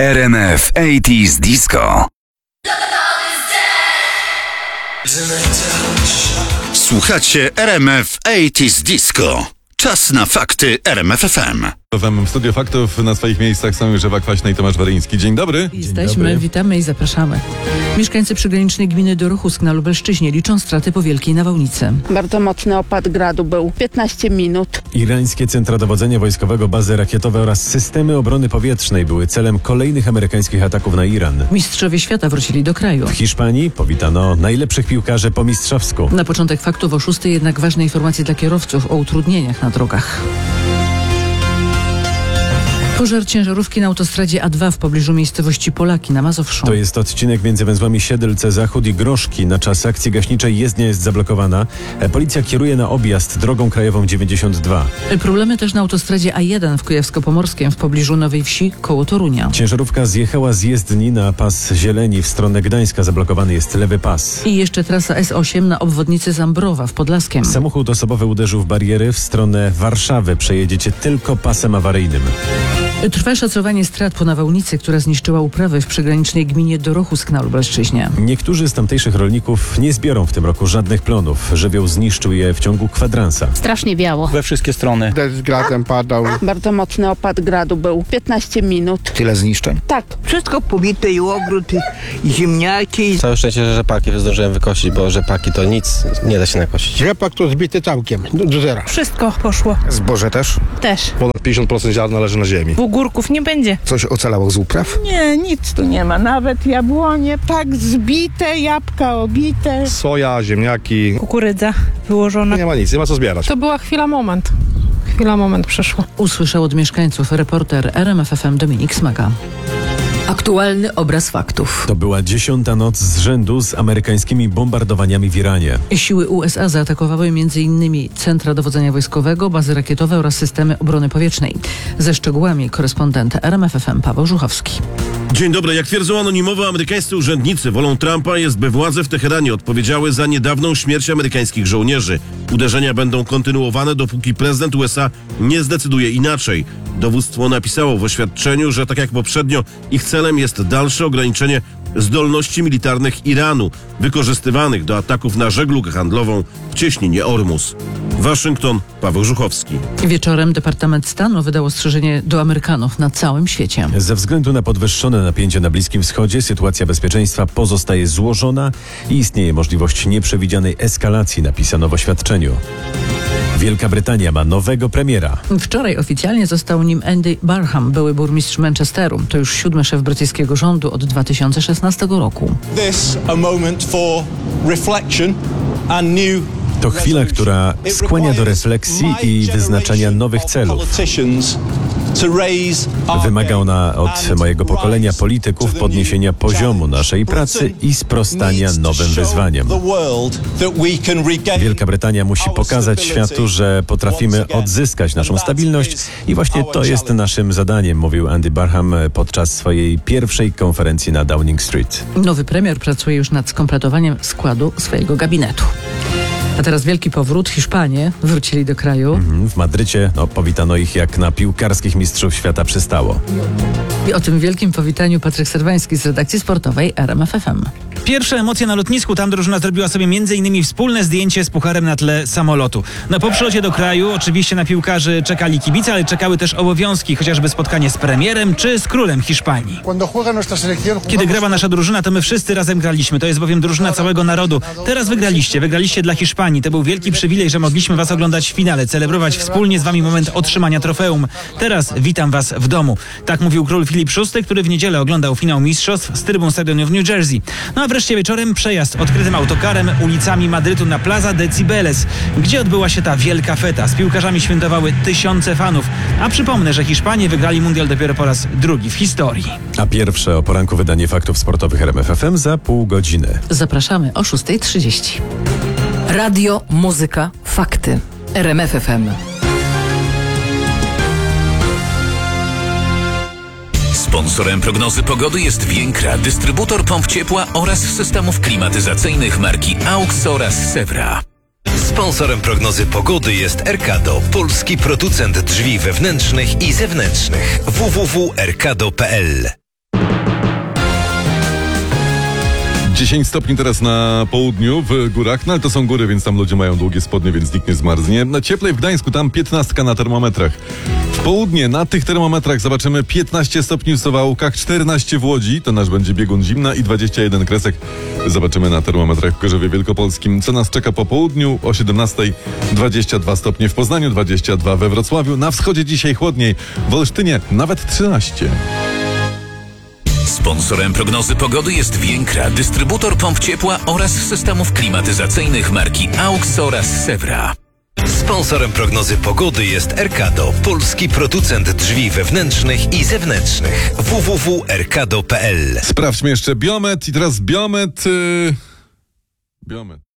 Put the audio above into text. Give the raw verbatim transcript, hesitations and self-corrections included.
R M F osiemdziesiątych Disco. Słuchacie R M F osiemdziesiątych Disco. Czas na fakty R M F F M. W Studio Faktów na swoich miejscach są już Ewa Kwaśna i Tomasz Waryński. Dzień dobry. Jesteśmy, Dzień dobry. Witamy i zapraszamy. Mieszkańcy przygranicznej gminy Dorochusk na Lubelszczyźnie liczą straty po wielkiej nawałnicy. Bardzo mocny opad gradu był. piętnaście minut. Irańskie centra dowodzenia wojskowego, bazy rakietowe oraz systemy obrony powietrznej były celem kolejnych amerykańskich ataków na Iran. Mistrzowie świata wrócili do kraju. W Hiszpanii powitano najlepszych piłkarzy po mistrzowsku. Na początek faktów o szóstej jednak ważne informacje dla kierowców o utrudnieniach na drogach. Pożar ciężarówki na autostradzie A dwa w pobliżu miejscowości Polaki na Mazowszu. To jest odcinek między węzłami Siedlce Zachód i Groszki. Na czas akcji gaśniczej jezdnia jest zablokowana. Policja kieruje na objazd drogą krajową dziewięćdziesiąt dwa. Problemy też na autostradzie A jeden w Kujawsko-Pomorskiem w pobliżu Nowej Wsi koło Torunia. Ciężarówka zjechała z jezdni na pas Zieleni w stronę Gdańska. Zablokowany jest lewy pas. I jeszcze trasa S osiem na obwodnicy Zambrowa w Podlaskiem. Samochód osobowy uderzył w bariery w stronę Warszawy. Przejedziecie tylko pasem awaryjnym. Trwa szacowanie strat po nawałnicy, która zniszczyła uprawy w przygranicznej gminie Dorochusk na Lubelszczyźnie. Niektórzy z tamtejszych rolników nie zbiorą w tym roku żadnych plonów. Żywioł zniszczył je w ciągu kwadransa. Strasznie biało. We wszystkie strony. Deszcz z gradem padał. Bardzo mocny opad gradu był. piętnaście minut. Tyle zniszczeń. Tak. Wszystko pobite i ogród, i ziemniaki. Całe szczęście, że rzepaki zdążyłem wykosić, bo rzepaki to nic nie da się nakosić. Rzepak to zbity całkiem, do, do zera. Wszystko poszło. Zboże też? Też. Ponad pięćdziesiąt procent ziarna leży na ziemi. Ogórków nie będzie. Coś ocalało z upraw? Nie, nic tu nie ma. Nawet jabłonie tak zbite, jabłka obite. Soja, ziemniaki. Kukurydza wyłożona. Nie ma nic, nie ma co zbierać. To była chwila moment. Chwila moment przyszła. Usłyszał od mieszkańców reporter R M F F M Dominik Smaga. Aktualny obraz faktów. To była dziesiąta noc z rzędu z amerykańskimi bombardowaniami w Iranie. Siły U S A zaatakowały m.in. centra dowodzenia wojskowego, bazy rakietowe oraz systemy obrony powietrznej. Ze szczegółami korespondent R M F F M Paweł Żuchowski. Dzień dobry. Jak twierdzą anonimowo amerykańscy urzędnicy, wolą Trumpa jest, by władze w Teheranie odpowiedziały za niedawną śmierć amerykańskich żołnierzy. Uderzenia będą kontynuowane, dopóki prezydent U S A nie zdecyduje inaczej. Dowództwo napisało w oświadczeniu, że tak jak poprzednio, ich celem jest dalsze ograniczenie zdolności militarnych Iranu, wykorzystywanych do ataków na żeglugę handlową w cieśninie Ormus. Waszyngton, Paweł Żuchowski. Wieczorem Departament Stanu wydał ostrzeżenie do Amerykanów na całym świecie. Ze względu na podwyższone napięcie na Bliskim Wschodzie sytuacja bezpieczeństwa pozostaje złożona i istnieje możliwość nieprzewidzianej eskalacji, napisano w oświadczeniu. Wielka Brytania ma nowego premiera. Wczoraj oficjalnie został nim Andy Barham, były burmistrz Manchesteru. To już siódmy szef brytyjskiego rządu od dwa tysiące szesnastego roku. This a moment for reflection and new To chwila, która skłania do refleksji i wyznaczania nowych celów. Wymaga ona od mojego pokolenia polityków podniesienia poziomu naszej pracy i sprostania nowym wyzwaniom. Wielka Brytania musi pokazać światu, że potrafimy odzyskać naszą stabilność i właśnie to jest naszym zadaniem, mówił Andy Barham podczas swojej pierwszej konferencji na Downing Street. Nowy premier pracuje już nad skompletowaniem składu swojego gabinetu. A teraz wielki powrót. Hiszpanie wrócili do kraju. Mhm, w Madrycie no, powitano ich jak na piłkarskich mistrzów świata przystało. I o tym wielkim powitaniu Patryk Serwański z redakcji sportowej R M F F M. Pierwsze emocje na lotnisku. Tam drużyna zrobiła sobie między innymi wspólne zdjęcie z pucharem na tle samolotu. No po przylocie do kraju oczywiście na piłkarzy czekali kibice, ale czekały też obowiązki, chociażby spotkanie z premierem czy z królem Hiszpanii. Kiedy grała nasza drużyna, to my wszyscy razem graliśmy. To jest bowiem drużyna całego narodu. Teraz wygraliście, wygraliście dla Hiszpanii. To był wielki przywilej, że mogliśmy was oglądać w finale, celebrować wspólnie z wami moment otrzymania trofeum. Teraz witam was w domu. Tak mówił król Filip szósty, który w niedzielę oglądał finał mistrzostw z trybun stadionu w New Jersey. No a wreszcie wieczorem przejazd odkrytym autokarem ulicami Madrytu na Plaza de Cibeles, gdzie odbyła się ta wielka feta. Z piłkarzami świętowały tysiące fanów. A przypomnę, że Hiszpanie wygrali mundial dopiero po raz drugi w historii. A pierwsze o poranku wydanie faktów sportowych R M F F M za pół godziny. Zapraszamy o szósta trzydzieści. Radio, muzyka, fakty. R M F F M. Sponsorem prognozy pogody jest Więkra, dystrybutor pomp ciepła oraz systemów klimatyzacyjnych marki AUX oraz Sewra. Sponsorem prognozy pogody jest Erkado, polski producent drzwi wewnętrznych i zewnętrznych. w w w kropka erkado kropka p l dziesięć stopni teraz na południu, w górach, no ale to są góry, więc tam ludzie mają długie spodnie, więc nikt nie zmarznie. Na cieplej w Gdańsku, tam piętnastka na termometrach. W południe na tych termometrach zobaczymy piętnaście stopni w Suwałkach, czternaście w Łodzi, to nasz będzie biegun zimna, i dwadzieścia jeden Kresek zobaczymy na termometrach w Gorzowie Wielkopolskim. Co nas czeka po południu? O siedemnastej dwadzieścia dwa stopnie w Poznaniu, dwadzieścia dwa we Wrocławiu, na wschodzie dzisiaj chłodniej, w Olsztynie nawet trzynaście. Sponsorem prognozy pogody jest Więkra, dystrybutor pomp ciepła oraz systemów klimatyzacyjnych marki AUX oraz Sewra. Sponsorem prognozy pogody jest Erkado, polski producent drzwi wewnętrznych i zewnętrznych. w w w kropka erkado kropka p l. Sprawdźmy jeszcze Biomet i teraz Biomet... Yy... Biomet.